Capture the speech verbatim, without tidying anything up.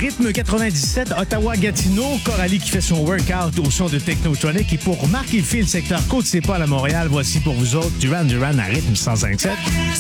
Rythme quatre-vingt-dix-sept, Ottawa-Gatineau, Coralie qui fait son workout au son de Technotronic. Et pour marquer le fil secteur Côte-c'est-pas à Montréal, voici pour vous autres Duran Duran à Rythme cent cinq sept.